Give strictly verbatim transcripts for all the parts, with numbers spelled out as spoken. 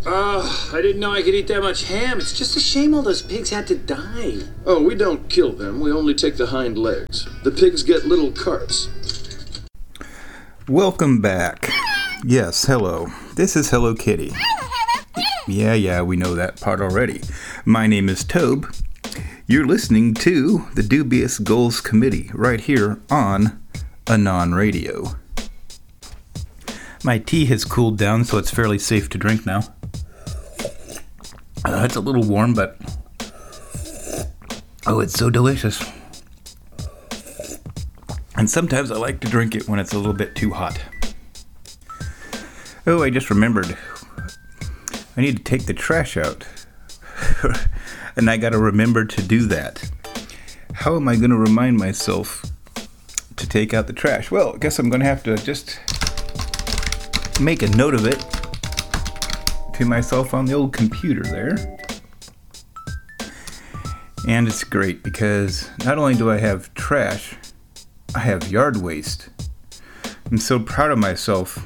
Ugh, I didn't know I could eat that much ham. It's just a shame all those pigs had to die. Oh, we don't kill them. We only take the hind legs. The pigs get little carts. Welcome back. Yes, hello. This is Hello Kitty. Yeah, yeah, we know that part already. My name is Tobe. You're listening to the Dubious Goals Committee right here on Anon Radio. My tea has cooled down, so it's fairly safe to drink now. Uh, it's a little warm, but oh, it's so delicious. And sometimes I like to drink it when it's a little bit too hot. Oh, I just remembered. I need to take the trash out. And I gotta remember to do that. How am I gonna remind myself to take out the trash? Well, I guess I'm gonna have to just make a note of it to myself on the old computer there. And it's great because not only do I have trash, I have yard waste. I'm so proud of myself.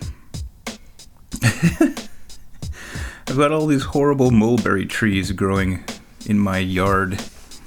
I've got all these horrible mulberry trees growing in my yard.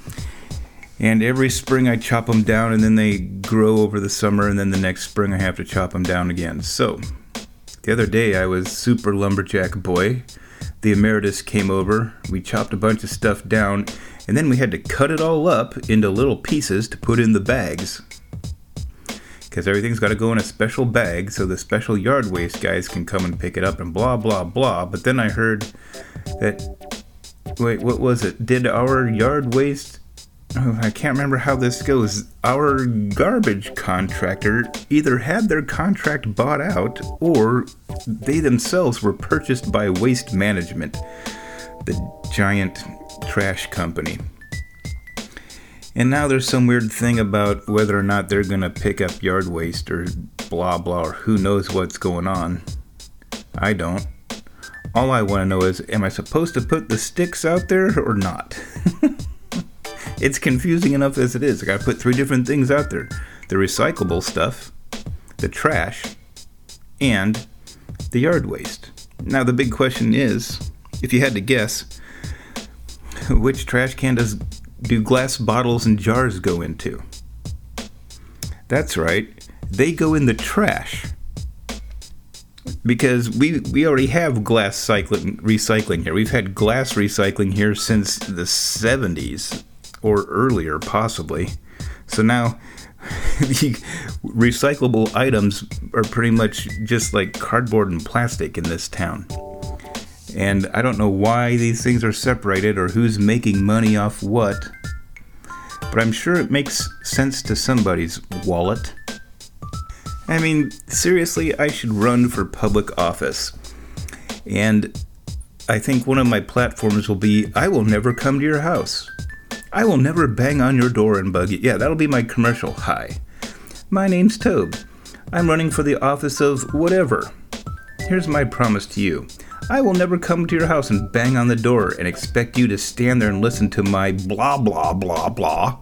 And every spring I chop them down and then they grow over the summer, and then the next spring I have to chop them down again. So the other day I was super lumberjack boy. The emeritus came over, we chopped a bunch of stuff down, and then we had to cut it all up into little pieces to put in the bags. Because everything's got to go in a special bag so the special yard waste guys can come and pick it up and blah, blah, blah. But then I heard that, wait, what was it? Did our yard waste, oh, I can't remember how this goes. Our garbage contractor either had their contract bought out or they themselves were purchased by Waste Management, the giant trash company. And now there's some weird thing about whether or not they're going to pick up yard waste or blah blah, or who knows what's going on. I don't. All I want to know is, am I supposed to put the sticks out there or not? It's confusing enough as it is. I got to put three different things out there. The recyclable stuff, the trash, and the yard waste. Now the big question is, if you had to guess, which trash can does do glass bottles and jars go into? That's right, they go in the trash. Because we we already have glass cycling, recycling here. We've had glass recycling here since the seventies, or earlier possibly. So now the recyclable items are pretty much just like cardboard and plastic in this town. And I don't know why these things are separated or who's making money off what, but I'm sure it makes sense to somebody's wallet. I mean, seriously, I should run for public office. And I think one of my platforms will be, I will never come to your house. I will never bang on your door and bug you. Yeah, that'll be my commercial. Hi, my name's Tobe. I'm running for the office of whatever. Here's my promise to you. I will never come to your house and bang on the door and expect you to stand there and listen to my blah, blah, blah, blah.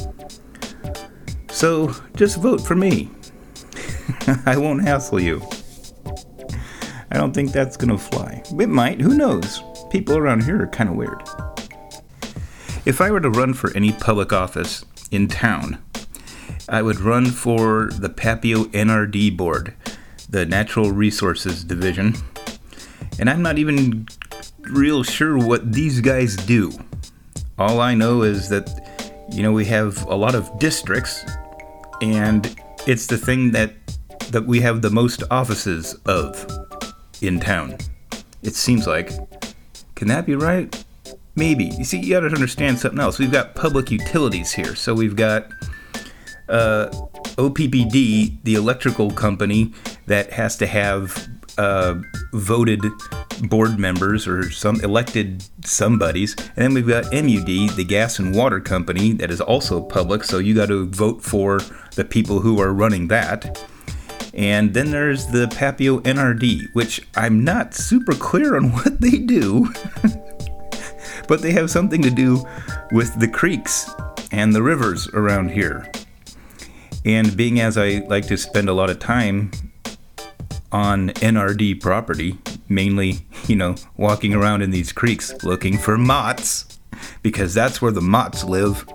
So, just vote for me. I won't hassle you. I don't think that's gonna fly. It might, who knows? People around here are kind of weird. If I were to run for any public office in town, I would run for the Papio N R D board, the Natural Resources Division. And I'm not even real sure what these guys do. All I know is that, you know, we have a lot of districts, and it's the thing that that we have the most offices of in town. It seems like. Can that be right? Maybe. You see, you gotta understand something else. We've got public utilities here. So we've got uh, O P P D, the electrical company that has to have uh, voted board members or some elected somebodies. And then we've got M U D, the gas and water company, that is also public. So you got to vote for the people who are running that. And then there's the Papio N R D, which I'm not super clear on what they do. But they have something to do with the creeks and the rivers around here. And being as I like to spend a lot of time on N R D property, mainly, you know, walking around in these creeks looking for moths, because that's where the moths live.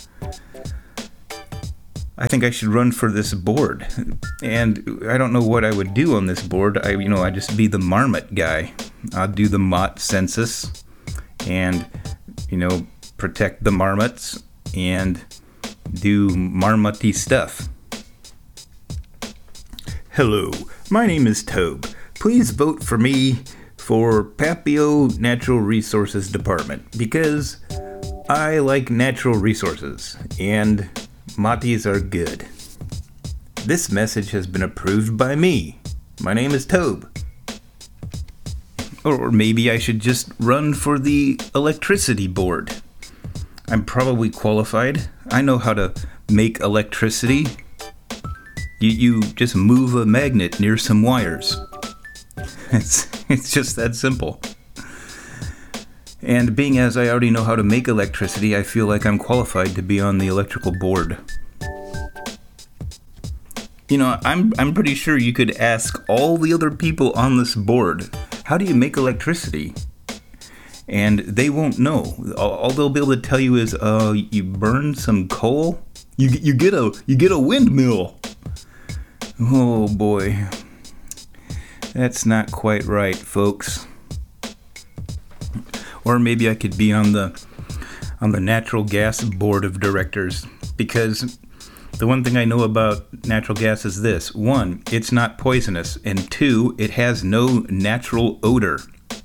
I think I should run for this board, and I don't know what I would do on this board. I, you know, I just be the marmot guy. I'd do the moth census, and, you know, protect the marmots, and do marmoty stuff. Hello, my name is Tobe. Please vote for me for Papio Natural Resources Department, because I like natural resources, and Moties are good. This message has been approved by me. My name is Tobe. Or maybe I should just run for the electricity board. I'm probably qualified. I know how to make electricity. You, you just move a magnet near some wires. It's, it's just that simple. And being as I already know how to make electricity, I feel like I'm qualified to be on the electrical board. You know, I'm I'm pretty sure you could ask all the other people on this board, how do you make electricity? And they won't know. All, all they'll be able to tell you is, uh, you burn some coal, you you get a you get a windmill. Oh boy, that's not quite right, folks. Or maybe I could be on the on the natural gas board of directors, because the one thing I know about natural gas is this: one, it's not poisonous, and two, it has no natural odor.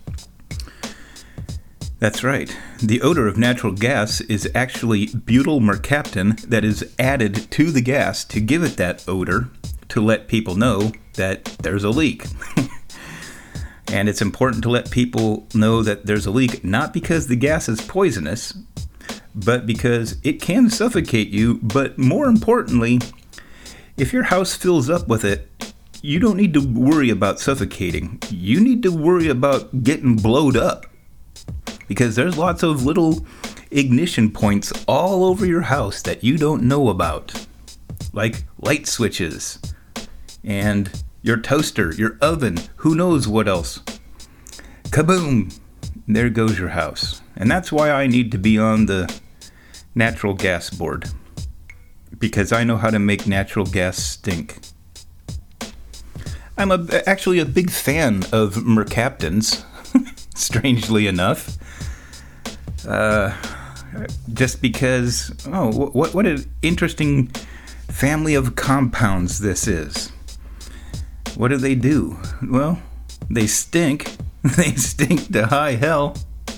That's right. The odor of natural gas is actually butyl mercaptan that is added to the gas to give it that odor, to let people know that there's a leak. And it's important to let people know that there's a leak, not because the gas is poisonous, but because it can suffocate you. But more importantly, if your house fills up with it, you don't need to worry about suffocating. You need to worry about getting blowed up, because there's lots of little ignition points all over your house that you don't know about, like light switches and your toaster, your oven, who knows what else. Kaboom! There goes your house. And that's why I need to be on the natural gas board, because I know how to make natural gas stink. I'm a, actually a big fan of mercaptans, strangely enough. Uh, just because, oh, what, what an interesting family of compounds this is. What do they do? Well, they stink. They stink to high hell.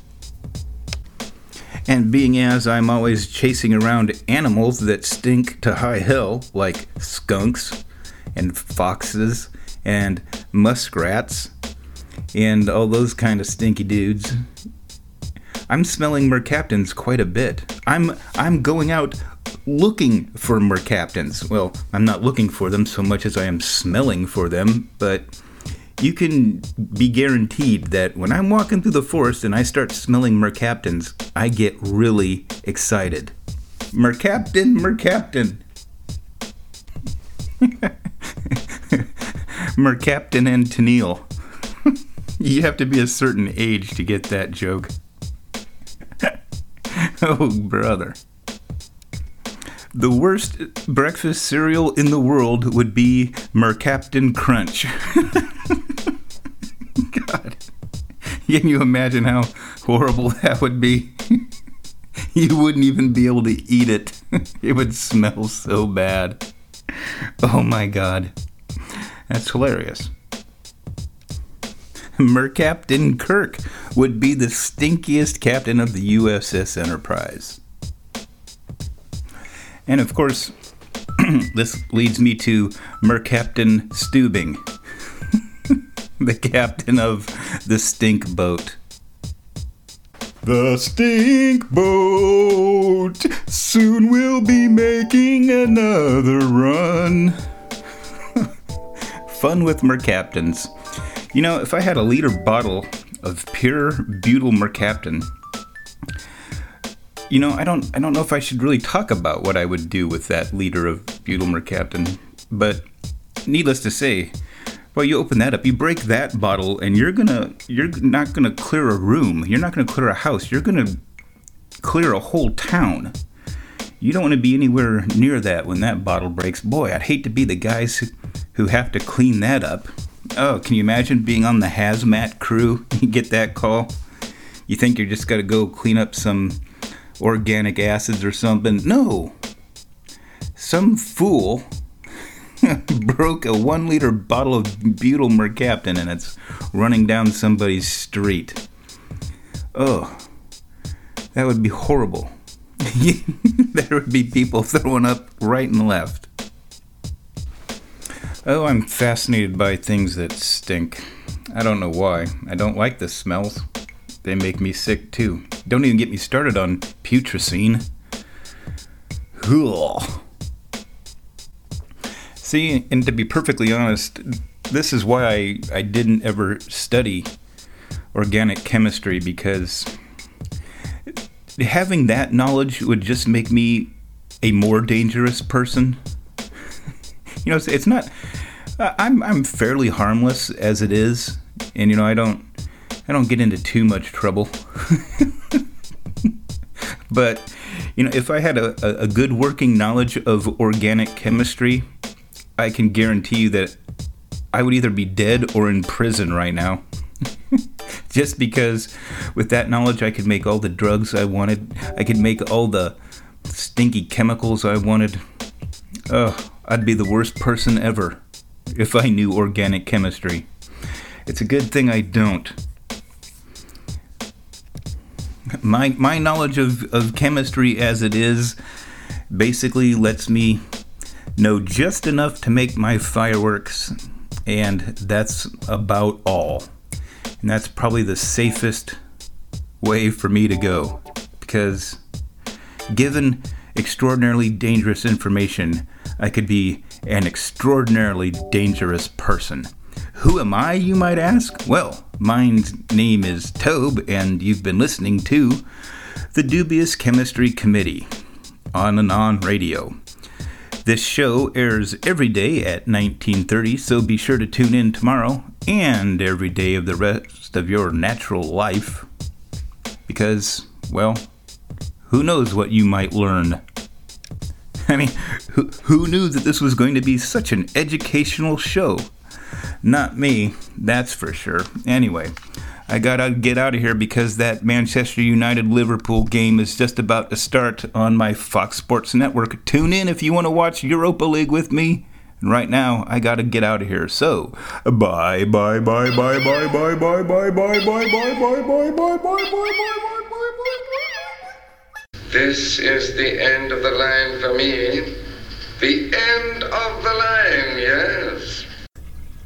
And being as I'm always chasing around animals that stink to high hell, like skunks and foxes and muskrats and all those kind of stinky dudes, I'm smelling mercaptans quite a bit. I'm I'm going out looking for mercaptans. Well, I'm not looking for them so much as I am smelling for them, but you can be guaranteed that when I'm walking through the forest and I start smelling mercaptans, I get really excited. Mercaptan, mercaptan. Mercaptan and Tennille. You have to be a certain age to get that joke. Oh, brother. The worst breakfast cereal in the world would be Mercaptan Crunch. God. Can you imagine how horrible that would be? You wouldn't even be able to eat it. It would smell so bad. Oh my God. That's hilarious. Mercaptan Kirk would be the stinkiest captain of the U S S Enterprise. And of course, this leads me to Mercaptan Stubing, the captain of the stink boat. The stink boat soon will be making another run. Fun with mercaptans. You know, if I had a liter bottle of pure butyl mercaptan, you know, I don't I don't know if I should really talk about what I would do with that liter of butyl mercaptan, but needless to say, Well, you open that up, you break that bottle, and you're gonna, you're not gonna clear a room. You're not gonna clear a house. You're gonna clear a whole town. You don't want to be anywhere near that when that bottle breaks. Boy, I'd hate to be the guys who, who have to clean that up. Oh, can you imagine being on the hazmat crew? You get that call. You think you're just gotta go clean up some organic acids or something. No. Some fool broke a one liter bottle of butyl mercaptan and it's running down somebody's street. Oh, that would be horrible. There would be people throwing up right and left. Oh, I'm fascinated by things that stink. I don't know why. I don't like the smells. They make me sick too. Don't even get me started on putrescine. Ugh. See, and to be perfectly honest, this is why I, I didn't ever study organic chemistry, because having that knowledge would just make me a more dangerous person. You know, it's, it's not... I'm I'm fairly harmless as it is, and you know, I don't I don't get into too much trouble. But, you know, if I had a, a, a good working knowledge of organic chemistry, I can guarantee you that I would either be dead or in prison right now. Just because with that knowledge I could make all the drugs I wanted. I could make all the stinky chemicals I wanted. Oh, I'd be the worst person ever if I knew organic chemistry. It's a good thing I don't. My my knowledge of, of chemistry as it is basically lets me know just enough to make my fireworks, and that's about all. And that's probably the safest way for me to go, because given extraordinarily dangerous information, I could be an extraordinarily dangerous person. Who am I, you might ask? Well, my name is Tobe, and you've been listening to the Dubious Chemistry Committee on and on radio. This show airs every day at nineteen thirty, so be sure to tune in tomorrow and every day of the rest of your natural life, because, well, who knows what you might learn. I mean, who, who knew that this was going to be such an educational show? Not me, that's for sure. Anyway, I gotta get out of here because that Manchester United-Liverpool game is just about to start on my Fox Sports Network. Tune in if you want to watch Europa League with me. And right now, I gotta get out of here. So, bye, bye, bye, bye, bye, bye, bye, bye, bye, bye, bye, bye, bye, bye, bye, bye, bye, This is the end of the line for me. The end of the line.